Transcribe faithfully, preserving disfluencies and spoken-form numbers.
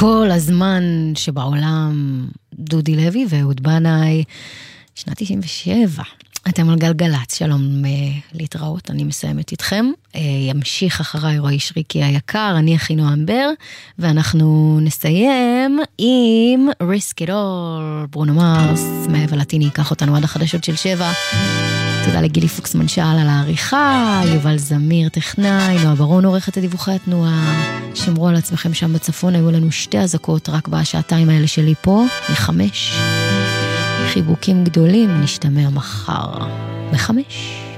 כל הזמן שבעולם, דודי לוי ואהוד בנאי, שנת תשעים ושבע. אתם על גלגלץ, שלום, להתראות, אני מסיימת איתכם. ימשיך אחריי רועי שריקי היקר, אני אחינועם בר, ואנחנו נסיים עם Risk It All, ברונו מרס, מהב הלטיני, ייקח אותנו עד החדשות של שבע. תודה לגילי פוקסמן שעל על העריכה, יובל זמיר טכנאי, נועה ברון עורכת את דיווחי התנועה. שמרו על עצמכם שם בצפון, היו לנו שתי אזעקות רק בשעתיים האלה שלי פה, מחמש. חיבוקים גדולים, נשתמע מחר בחמש.